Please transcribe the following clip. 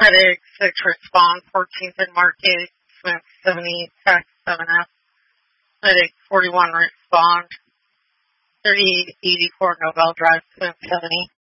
Headache 6 respond, 14th and Market, Smith 70, Tax 7F. Headache 41 respond, 3884 Nobel Drive, Smith 70.